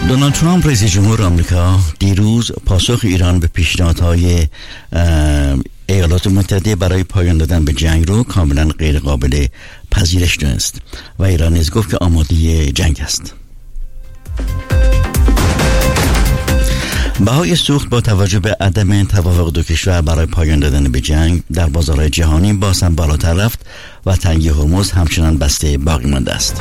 دونالد ترامپ رئیس جمهور آمریکا دیروز پاسخ ایران به پیشنهادهای ایالات متحده برای پایان دادن به جنگ رو کاملا غیر قابل پذیرش دانست و ایران نیز گفت که آماده جنگ است. بهای سوخت با توجه به عدم توافق دو کشور برای پایان دادن به جنگ در بازارهای جهانی باز هم بالاتر رفت و تنگی هرمز همچنان بسته باقی مانده است.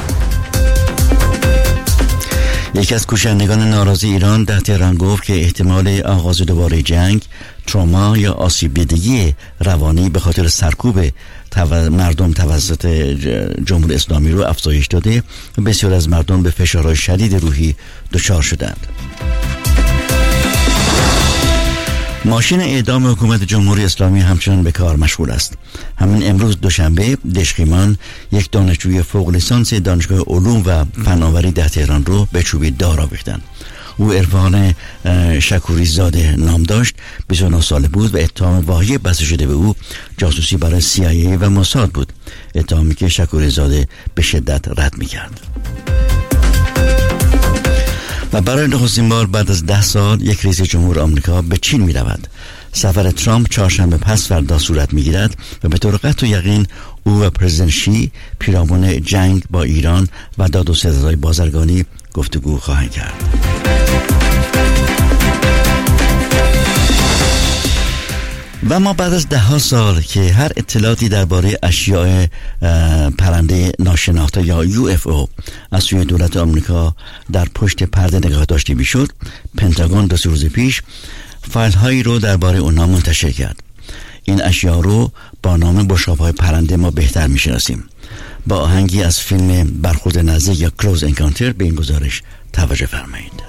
یکی از کوشندگان ناراضی ایران در تهران گفت که احتمال آغاز دوباره جنگ، تروما یا آسیب دیدگی روانی به خاطر سرکوب مردم توسط جمهوری اسلامی رو افزایش داده و بسیار از مردم به فشارهای شدید روحی دچار شدند. ماشین اعدام حکومت جمهوری اسلامی همچنان به کار مشغول است. همین امروز دوشنبه دشقیمان یک دانشجوی فوق لیسانس دانشگاه علوم و فناوری در تهران رو به چوبی دار آویختند. او عرفان شکوری زاده نام داشت، 29 ساله بود و اتهام واهی بسته شده به او جاسوسی برای CIA و موساد بود، اتهامی که شکوری زاده به شدت رد می‌کرد. و برای نخستین بار بعد از 10 سال یک رئیس جمهور آمریکا به چین می رود. سفر ترامپ چهارشنبه پس فردا صورت می گیرد و به طور قطع و یقین او و پرزیدنت شی پیرامون جنگ با ایران و داد و ستدهای بازرگانی گفتگو خواهند کرد. و ما بعد از 10 سال که هر اطلاعاتی درباره اشیاء پرنده ناشناخته یا UFO از سوی دولت آمریکا در پشت پرده نگاه داشته میشد، پنتاگون 2 روز پیش فایل هایی رو درباره اونها منتشر کرد. این اشیاء رو با نام بشقاب‌های پرنده ما بهتر میشناسیم. با آهنگی از فیلم برخورد نزدیک یا کلوز انکانتر به این گزارش توجه فرمایید.